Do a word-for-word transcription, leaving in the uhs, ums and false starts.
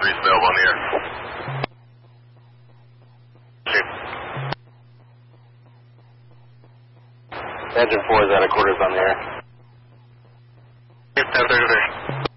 three available on the air. Engine four is at a quarters on the air. Have a good day.